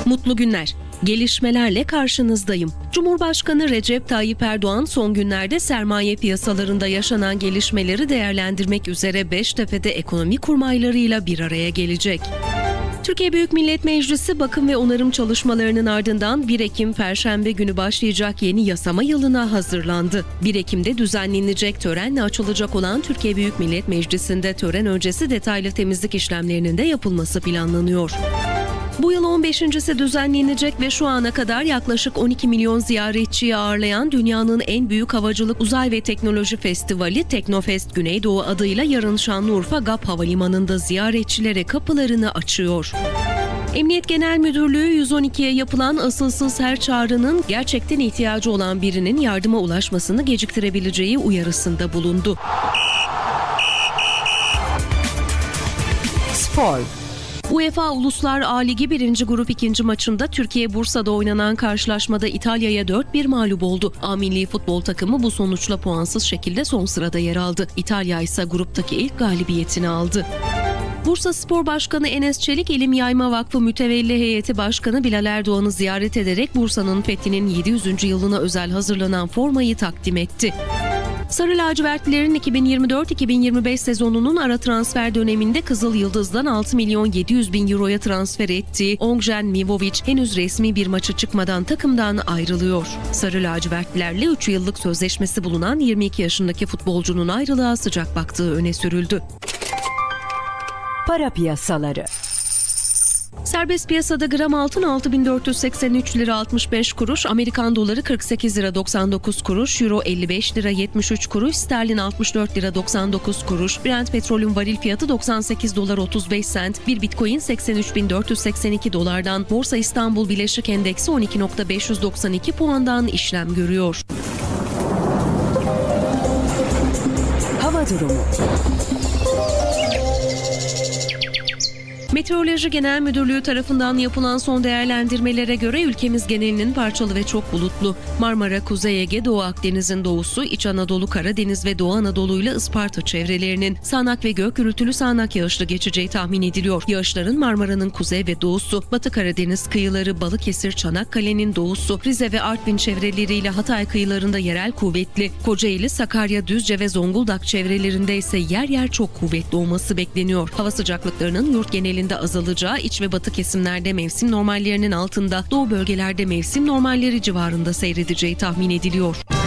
Mutlu günler. Gelişmelerle karşınızdayım. Cumhurbaşkanı Recep Tayyip Erdoğan son günlerde sermaye piyasalarında yaşanan gelişmeleri değerlendirmek üzere Beştepe'de ekonomi kurmaylarıyla bir araya gelecek. Türkiye Büyük Millet Meclisi bakım ve onarım çalışmalarının ardından 1 Ekim Perşembe günü başlayacak yeni yasama yılına hazırlandı. 1 Ekim'de düzenlenecek törenle açılacak olan Türkiye Büyük Millet Meclisi'nde tören öncesi detaylı temizlik işlemlerinin de yapılması planlanıyor. Bu yıl 15.si düzenlenecek ve şu ana kadar yaklaşık 12 milyon ziyaretçiyi ağırlayan dünyanın en büyük havacılık, uzay ve teknoloji festivali Teknofest Güneydoğu adıyla yarın Şanlıurfa GAP Havalimanı'nda ziyaretçilere kapılarını açıyor. Emniyet Genel Müdürlüğü 112'ye yapılan asılsız her çağrının gerçekten ihtiyacı olan birinin yardıma ulaşmasını geciktirebileceği uyarısında bulundu. Spor. UEFA Uluslar A Ligi 1. Grup 2. maçında Türkiye Bursa'da oynanan karşılaşmada İtalya'ya 4-1 mağlup oldu. A milli futbol takımı bu sonuçla puansız şekilde son sırada yer aldı. İtalya ise gruptaki ilk galibiyetini aldı. Bursa Spor Başkanı Enes Çelik, İlim Yayma Vakfı Mütevelli Heyeti Başkanı Bilal Erdoğan'ı ziyaret ederek Bursa'nın fethinin 700. yılına özel hazırlanan formayı takdim etti. Sarı lacivertlilerin 2024-2025 sezonunun ara transfer döneminde Kızıl Yıldız'dan 6 milyon 700 bin euroya transfer ettiği Ongjen Mivovic henüz resmi bir maça çıkmadan takımdan ayrılıyor. Sarı lacivertlilerle 3 yıllık sözleşmesi bulunan 22 yaşındaki futbolcunun ayrılığa sıcak baktığı öne sürüldü. Para piyasaları. Serbest piyasada gram altın 6.483 lira 65 kuruş, Amerikan doları 48 lira 99 kuruş, euro 55 lira 73 kuruş, sterlin 64 lira 99 kuruş, Brent petrolün varil fiyatı 98 dolar 35 sent, bir bitcoin 83.482 dolardan, Borsa İstanbul Bileşik Endeksi 12.592 puandan işlem görüyor. Hava durumu. Meteoroloji Genel Müdürlüğü tarafından yapılan son değerlendirmelere göre ülkemiz genelinin parçalı ve çok bulutlu. Marmara, Kuzey Ege, Doğu Akdeniz'in doğusu, İç Anadolu, Karadeniz ve Doğu Anadolu ile Isparta çevrelerinin sağanak ve gök gürültülü sağanak yağışlı geçeceği tahmin ediliyor. Yağışların Marmara'nın kuzey ve doğusu, Batı Karadeniz kıyıları, Balıkesir, Çanakkale'nin doğusu, Rize ve Artvin çevreleriyle Hatay kıyılarında yerel kuvvetli, Kocaeli, Sakarya, Düzce ve Zonguldak çevrelerinde ise yer yer çok kuvvetli olması bekleniyor. Hava sıcaklıklarının yurt genelinde azalacağı, iç ve batı kesimlerde mevsim normallerinin altında, doğu bölgelerde mevsim normalleri civarında seyredeceği tahmin ediliyor.